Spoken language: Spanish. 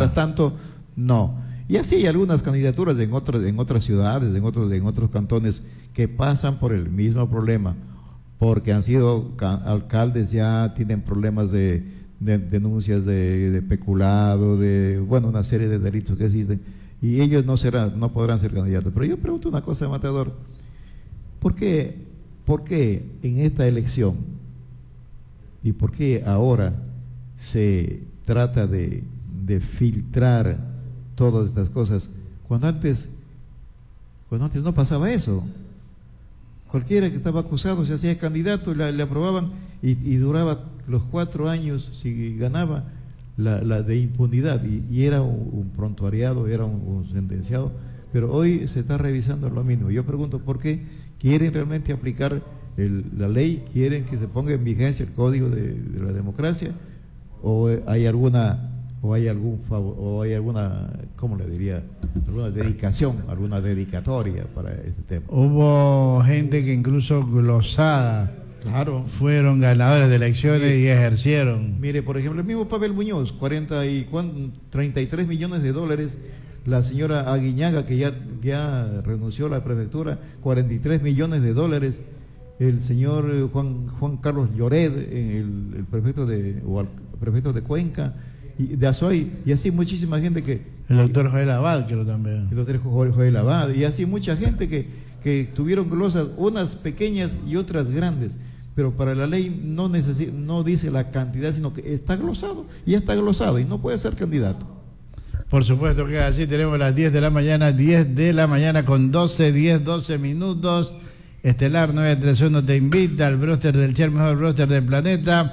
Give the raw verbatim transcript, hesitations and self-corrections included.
mientras tanto, no. Y así hay algunas candidaturas en otras, en otras ciudades, en otros, en otros cantones, que pasan por el mismo problema, porque han sido alcaldes, ya tienen problemas de, de denuncias de, de peculado, de, bueno, una serie de delitos que existen, y ellos no serán, no podrán ser candidatos. Pero yo pregunto una cosa, Matador, ¿por qué, por qué en esta elección y por qué ahora se trata de, de filtrar todas estas cosas, cuando antes, cuando antes no pasaba eso? Cualquiera que estaba acusado se hacía candidato, le, le aprobaban y, y duraba los cuatro años, si ganaba, la, la de impunidad, y, y era un, un prontuariado, era un, un sentenciado. Pero hoy se está revisando lo mismo. Yo pregunto, ¿por qué quieren realmente aplicar el, la ley? ¿Quieren que se ponga en vigencia el código de, de la democracia? ¿O hay alguna o hay algún favor, o hay alguna, ¿cómo le diría? Alguna dedicación, alguna dedicatoria para este tema? Hubo gente que incluso glosada, claro, fueron ganadores de elecciones. Mire, y ejercieron. Mire, por ejemplo, el mismo Pavel Muñoz, cuarenta y treinta y tres millones de dólares. La señora Aguiñaga, que ya, ya renunció a la prefectura, cuarenta y tres millones de dólares. El señor Juan, Juan Carlos Llored, el, el prefecto de, o el prefecto de Cuenca, y de Azuay, y así muchísima gente que... El doctor Joel Abad, creo también. El doctor Joel Abad, y así mucha gente que, que tuvieron glosas, unas pequeñas y otras grandes, pero para la ley no, necesita, no dice la cantidad, sino que está glosado, y ya está glosado, y no puede ser candidato. Por supuesto que así. Tenemos las diez de la mañana, diez de la mañana con doce, diez, doce minutos. Estelar nueve tres uno te invita al bróster del Cher, mejor bróster del planeta.